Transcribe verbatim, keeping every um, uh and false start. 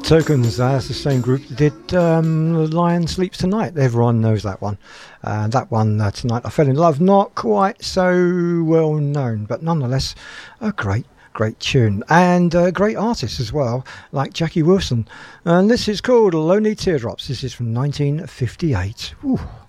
Tokens, that's the same group that did um, The Lion Sleeps Tonight. Everyone knows that one. Uh, that one, uh, Tonight I Fell in Love, not quite so well known, but nonetheless a great, great tune. And uh, great artists as well, like Jackie Wilson. And this is called Lonely Teardrops. This is from nineteen fifty-eight. Ooh.